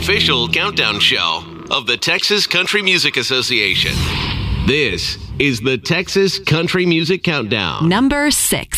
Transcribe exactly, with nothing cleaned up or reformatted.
official countdown show of the Texas Country Music Association. This is the Texas Country Music Countdown. Number six.